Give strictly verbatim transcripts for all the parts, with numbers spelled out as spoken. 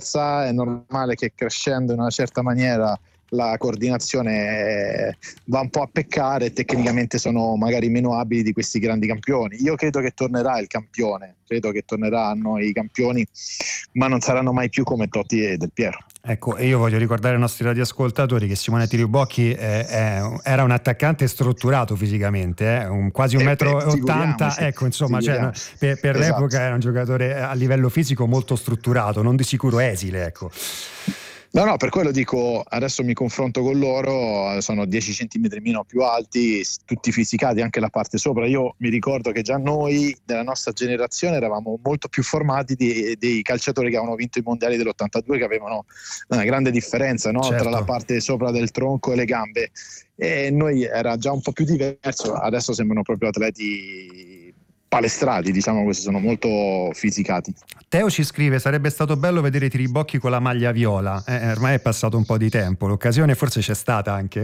diversa, è normale che crescendo in una certa maniera la coordinazione va un po' a peccare e tecnicamente sono magari meno abili di questi grandi campioni. Io credo che tornerà il campione, credo che torneranno i campioni, ma non saranno mai più come Totti e Del Piero. Ecco, e io voglio ricordare ai nostri radioascoltatori che Simone Tiribocchi eh, eh, era un attaccante strutturato fisicamente, eh, un, quasi un metro e ottanta, ecco, insomma, cioè, per, per esatto. l'epoca era un giocatore a livello fisico molto strutturato, non di sicuro esile, ecco. No, no, per quello dico, adesso mi confronto con loro, sono dieci centimetri meno più alti, tutti fisicati, anche la parte sopra. Io mi ricordo che già noi della nostra generazione eravamo molto più formati di, dei calciatori che avevano vinto i mondiali dell'ottantadue, che avevano una grande differenza, no? Certo. Tra la parte sopra del tronco e le gambe, e noi era già un po' più diverso, adesso sembrano proprio atleti palestrati, diciamo così, sono molto fisicati. Teo ci scrive: sarebbe stato bello vedere Tiribocchi con la maglia viola, eh, ormai è passato un po' di tempo, l'occasione forse c'è stata anche.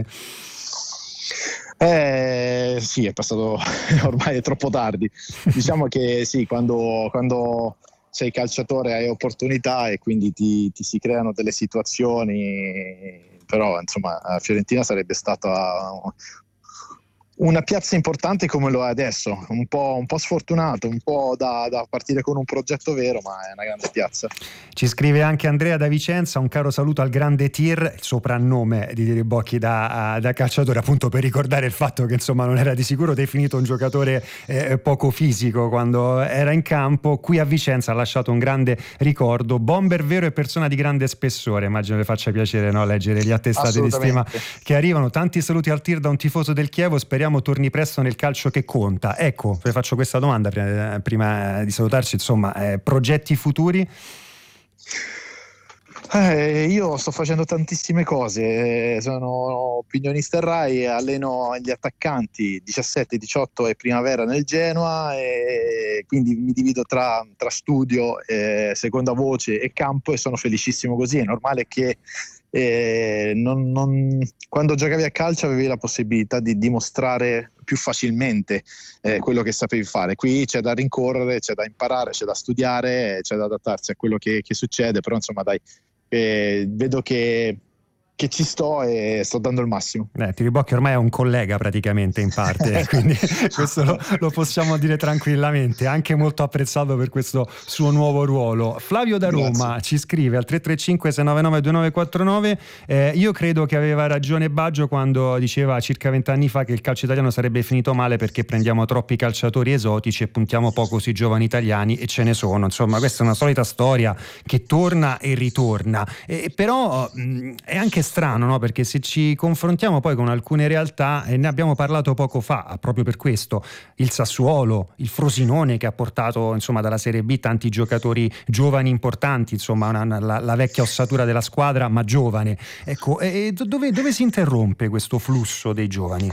Eh, sì, è passato, ormai è troppo tardi. Diciamo che sì, quando, quando sei calciatore hai opportunità e quindi ti, ti si creano delle situazioni, però insomma a Fiorentina sarebbe stata una piazza importante come lo è adesso, un po', un po' sfortunato, un po' da, da partire con un progetto vero, ma è una grande piazza. Ci scrive anche Andrea da Vicenza: un caro saluto al grande Tir, il soprannome di Tiribocchi da, da calciatore, appunto per ricordare il fatto che insomma non era di sicuro definito un giocatore eh, poco fisico quando era in campo. Qui a Vicenza ha lasciato un grande ricordo, bomber vero e persona di grande spessore. Immagino le faccia piacere, no, leggere gli attestati di stima che arrivano. Tanti saluti al Tir da un tifoso del Chievo, speriamo torni presto nel calcio che conta. Ecco, vi faccio questa domanda prima, prima di salutarci, insomma, eh, progetti futuri? Eh, io sto facendo tantissime cose, sono opinionista Rai, alleno gli attaccanti diciassette, diciotto e primavera nel Genoa, e quindi mi divido tra, tra studio, eh, seconda voce e campo, e sono felicissimo così. È normale che eh, non, non, quando giocavi a calcio avevi la possibilità di dimostrare più facilmente eh, quello che sapevi fare. Qui c'è da rincorrere, c'è da imparare, c'è da studiare, c'è da adattarsi a quello che, che succede, però insomma dai, Eh, vedo che, che ci sto e sto dando il massimo. Eh, Tiribocchi ormai è un collega praticamente in parte, quindi questo lo, lo possiamo dire tranquillamente, anche molto apprezzato per questo suo nuovo ruolo. Flavio da Roma Grazie. Ci scrive al tre tre cinque sei nove nove due nove quattro nove: eh, io credo che aveva ragione Baggio quando diceva circa vent'anni fa che il calcio italiano sarebbe finito male perché prendiamo troppi calciatori esotici e puntiamo poco sui giovani italiani, e ce ne sono. Insomma, questa è una solita storia che torna e ritorna, e, però mh, è anche strano, no? Perché se ci confrontiamo poi con alcune realtà, e ne abbiamo parlato poco fa proprio per questo, il Sassuolo, il Frosinone che ha portato insomma dalla Serie B tanti giocatori giovani importanti, insomma una, una, la, la vecchia ossatura della squadra ma giovane, ecco, e dove, dove si interrompe questo flusso dei giovani?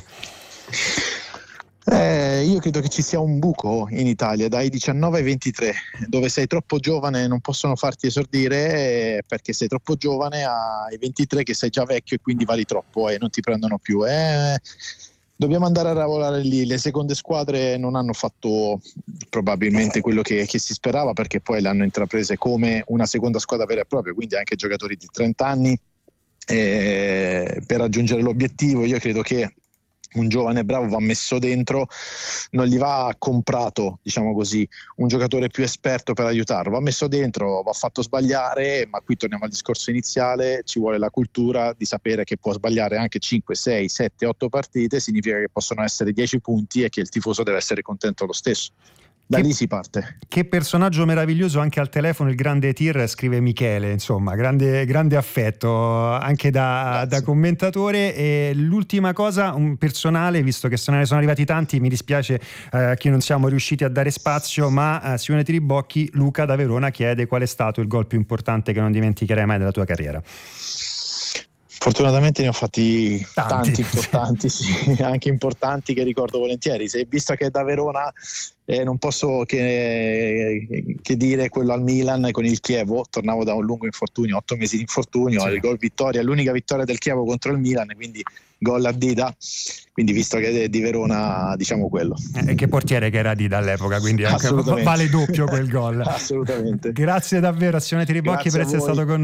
Eh, io credo che ci sia un buco in Italia dai diciannove ai ventitré, dove sei troppo giovane non possono farti esordire, eh, perché sei troppo giovane, ai ventitré che sei già vecchio e quindi vali troppo e non ti prendono più. Eh, dobbiamo andare a lavorare lì. Le seconde squadre non hanno fatto probabilmente quello che, che si sperava, perché poi le hanno intraprese come una seconda squadra vera e propria, quindi anche giocatori di trenta anni, eh, per raggiungere l'obiettivo. Io credo che un giovane bravo va messo dentro, non gli va comprato, diciamo così, un giocatore più esperto per aiutarlo, va messo dentro, va fatto sbagliare, ma qui torniamo al discorso iniziale, ci vuole la cultura di sapere che può sbagliare anche cinque, sei, sette, otto partite, significa che possono essere dieci punti e che il tifoso deve essere contento lo stesso. Da che, lì si parte. Che personaggio meraviglioso anche al telefono il grande Tir, scrive Michele, insomma grande, grande affetto anche da, da commentatore. E l'ultima cosa, un personale, visto che se ne sono arrivati tanti, mi dispiace eh, che non siamo riusciti a dare spazio, ma eh, Simone Tiribocchi, Luca da Verona chiede: qual è stato il gol più importante che non dimenticherai mai della tua carriera? Fortunatamente ne ho fatti tanti, tanti importanti, sì, anche importanti che ricordo volentieri. Se, visto che è da Verona, eh, non posso che, che dire quello al Milan con il Chievo. Tornavo da un lungo infortunio, otto mesi di infortunio, sì. Il gol vittoria, l'unica vittoria del Chievo contro il Milan, quindi gol a Dida. Quindi visto che è di Verona, diciamo quello. E che portiere che era Dida all'epoca, quindi anche vale doppio quel gol. Assolutamente. Grazie davvero a Simone Tiribocchi per essere stato con noi.